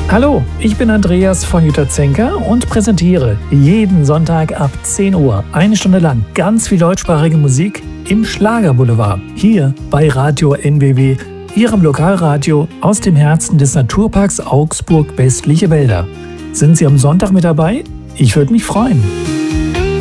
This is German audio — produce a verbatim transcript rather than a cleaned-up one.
Hallo, ich bin Andreas von Jutta Zenker und präsentiere jeden Sonntag ab zehn Uhr eine Stunde lang ganz viel deutschsprachige Musik im Schlagerboulevard. Hier bei Radio N W W, Ihrem Lokalradio aus dem Herzen des Naturparks Augsburg Westliche Wälder. Sind Sie am Sonntag mit dabei? Ich würde mich freuen.